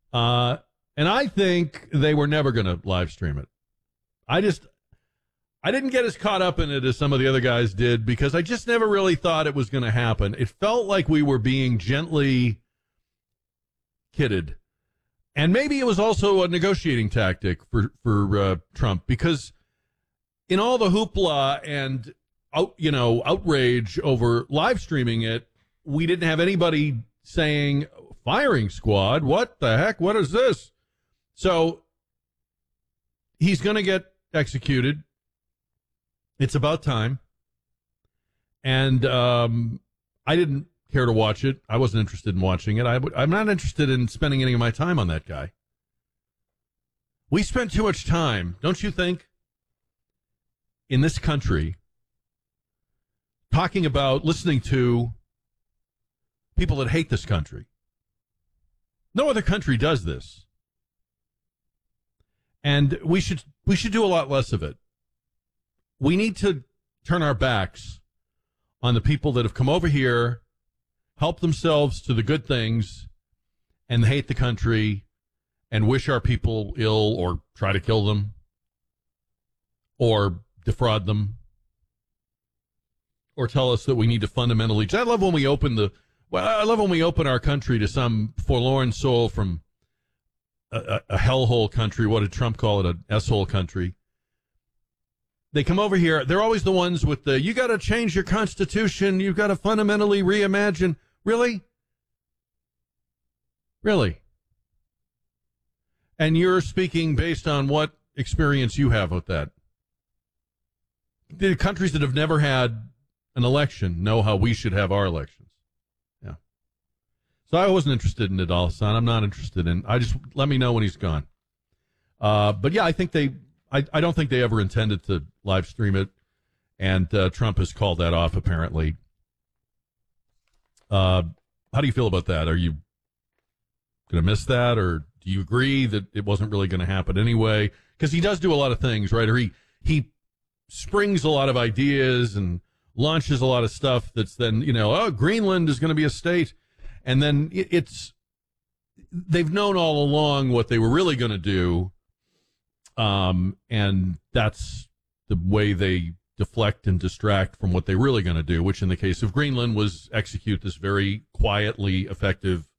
And I think they were never going to live stream it. I didn't get as caught up in it as some of the other guys did because I just never really thought it was going to happen. It felt like we were being gently kidded. And maybe it was also a negotiating tactic for Trump because in all the hoopla and outrage over live streaming it, we didn't have anybody saying firing squad. What the heck? What is this? So he's going to get executed. It's about time. And I didn't care to watch it. I wasn't interested in watching it. I'm not interested in spending any of my time on that guy. We spend too much time, don't you think, in this country talking about listening to people that hate this country. No other country does this. And we should do a lot less of it. We need to turn our backs on the people that have come over here, help themselves to the good things, and hate the country and wish our people ill or try to kill them or defraud them or tell us that we need to fundamentally. I love when we open our country to some forlorn soul from a hellhole country. What did Trump call it? An S-hole country. They come over here. They're always the ones with the, you got to change your constitution. You've got to fundamentally reimagine. Really? Really? And you're speaking based on what experience you have with that. The countries that have never had an election know how we should have our elections. Yeah. So I wasn't interested in it all, son. I'm not interested in. Let me know when he's gone. But yeah, I think I don't think they ever intended to live stream it, and Trump has called that off, apparently. How do you feel about that? Are you going to miss that, or do you agree that it wasn't really going to happen anyway? Because he does do a lot of things, right? Or he springs a lot of ideas and launches a lot of stuff that's then, Greenland is going to be a state. And then they've known all along what they were really going to do. And that's the way they deflect and distract from what they're really going to do, which in the case of Greenland was execute this very quietly effective,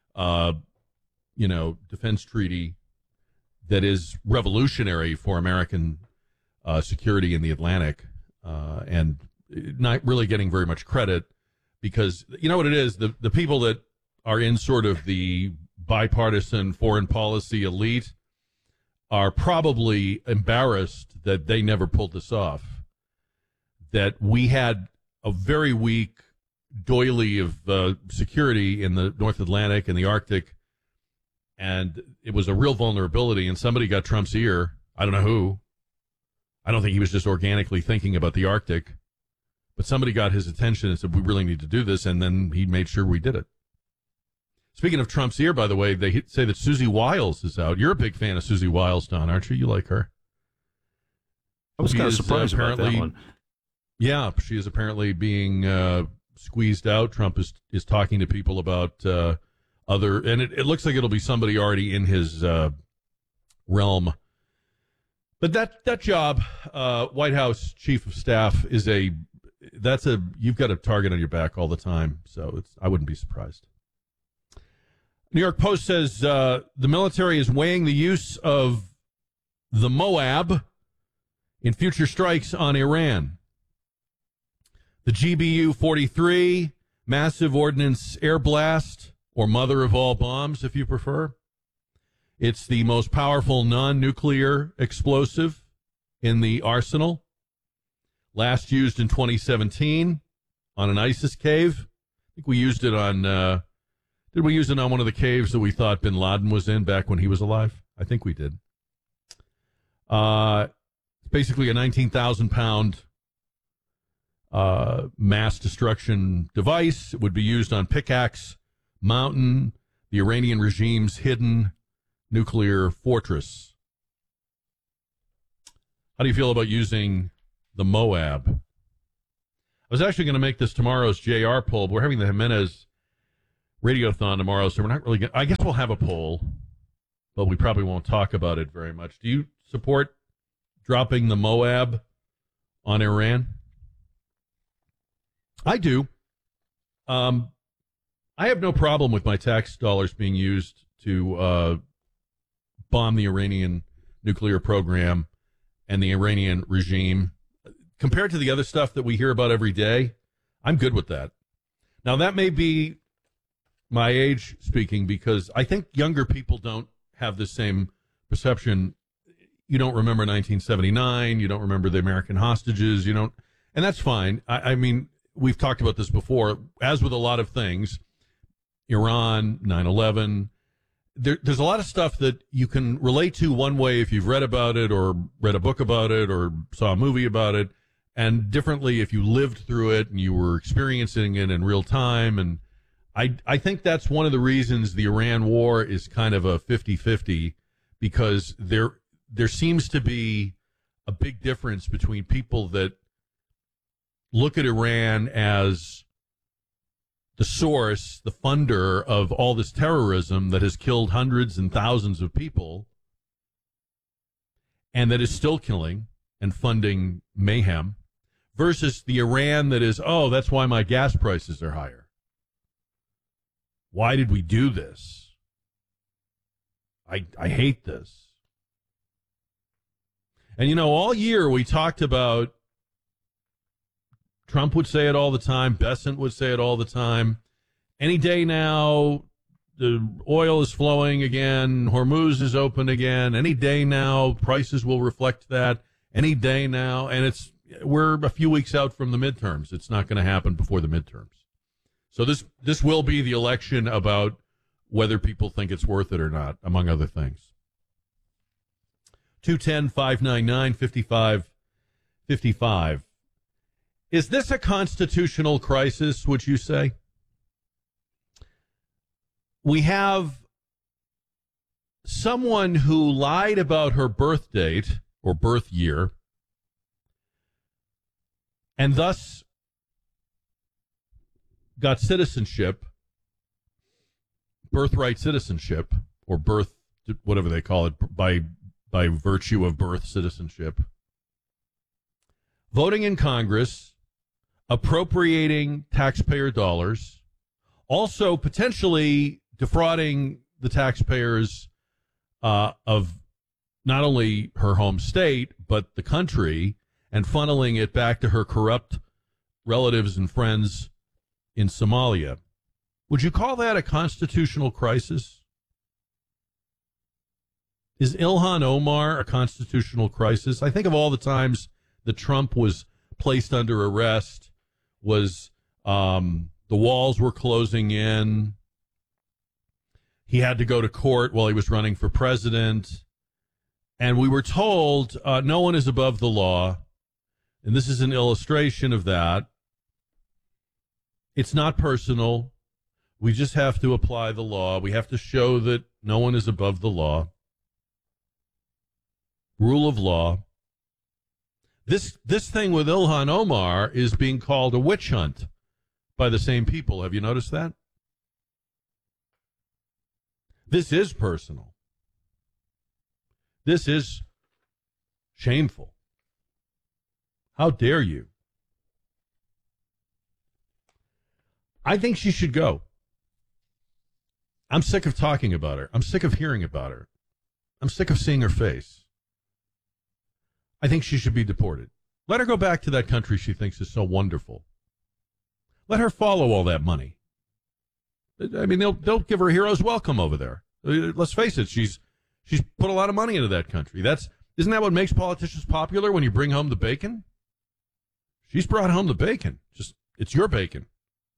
defense treaty that is revolutionary for American security in the Atlantic, and not really getting very much credit because you know what it is, the people that are in sort of the bipartisan foreign policy elite are probably embarrassed that they never pulled this off, that we had a very weak doily of security in the North Atlantic and the Arctic, and it was a real vulnerability, and somebody got Trump's ear. I don't know who. I don't think he was just organically thinking about the Arctic, but somebody got his attention and said, we really need to do this, and then he made sure we did it. Speaking of Trump's ear, by the way, they say that Susie Wiles is out. You're a big fan of Susie Wiles, Don, aren't you? You like her. I was kind of surprised about that one. Yeah, she is apparently being squeezed out. Trump is talking to people about and it looks like it'll be somebody already in his realm. But that job, White House Chief of Staff, you've got a target on your back all the time. So I wouldn't be surprised. New York Post says the military is weighing the use of the Moab in future strikes on Iran. The GBU-43, massive ordnance air blast, or mother of all bombs, if you prefer. It's the most powerful non-nuclear explosive in the arsenal. Last used in 2017 on an ISIS cave. I think we used it on... did we use it on one of the caves that we thought bin Laden was in back when he was alive? I think we did. It's basically a 19,000-pound mass destruction device. It would be used on Pickaxe Mountain, the Iranian regime's hidden nuclear fortress. How do you feel about using the Moab? I was actually going to make this tomorrow's JR poll, but we're having the Jimenez Radiothon tomorrow, so we're not really going to... I guess we'll have a poll. but we probably won't talk about it very much. Do you support dropping the Moab on Iran? I do. I have no problem with my tax dollars being used to bomb the Iranian nuclear program and the Iranian regime. Compared to the other stuff that we hear about every day, I'm good with that. Now, that may be my age speaking, because I think younger people don't have the same perception. You don't remember 1979. You don't remember the American hostages. You don't, and that's fine. I mean, we've talked about this before. As with a lot of things, Iran, 9/11, there's a lot of stuff that you can relate to one way if you've read about it or read a book about it or saw a movie about it, and differently if you lived through it and you were experiencing it in real time. And I think that's one of the reasons the Iran war is kind of a 50-50, because there seems to be a big difference between people that look at Iran as the source, the funder of all this terrorism that has killed hundreds and thousands of people and that is still killing and funding mayhem, versus the Iran that is, oh, that's why my gas prices are higher. Why did we do this? I hate this. And, you know, all year we talked about, Trump would say it all the time, Bessent would say it all the time, any day now, the oil is flowing again, Hormuz is open again, any day now, prices will reflect that, any day now, and we're a few weeks out from the midterms. It's not going to happen before the midterms. So this will be the election about whether people think it's worth it or not, among other things. 210-599-5555. Is this a constitutional crisis, would you say? We have someone who lied about her birth date or birth year and thus got citizenship, birthright citizenship, or birth, whatever they call it, by virtue of birth citizenship, voting in Congress, appropriating taxpayer dollars, also potentially defrauding the taxpayers of not only her home state, but the country, and funneling it back to her corrupt relatives and friends in Somalia. Would you call that a constitutional crisis? Is Ilhan Omar a constitutional crisis? I think of all the times that Trump was placed under arrest, was the walls were closing in. He had to go to court while he was running for president. And we were told no one is above the law. And this is an illustration of that. It's not personal. We just have to apply the law. We have to show that no one is above the law. Rule of law. This thing with Ilhan Omar is being called a witch hunt by the same people. Have you noticed that? This is personal. This is shameful. How dare you? I think she should go. I'm sick of talking about her. I'm sick of hearing about her. I'm sick of seeing her face. I think she should be deported. Let her go back to that country she thinks is so wonderful. Let her follow all that money. I mean, they'll give her a hero's welcome over there. Let's face it, she's put a lot of money into that country. Isn't that what makes politicians popular, when you bring home the bacon? She's brought home the bacon. It's your bacon.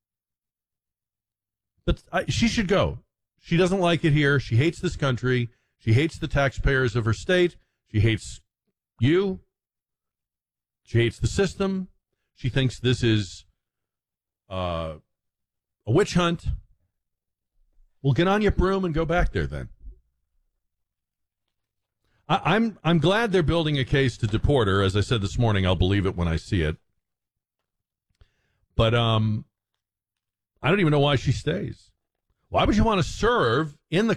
But she should go. She doesn't like it here. She hates this country. She hates the taxpayers of her state. She hates you. She hates the system. She thinks this is a witch hunt. Well, get on your broom and go back there then. I'm glad they're building a case to deport her. As I said this morning, I'll believe it when I see it. But I don't even know why she stays. Why would you want to serve in the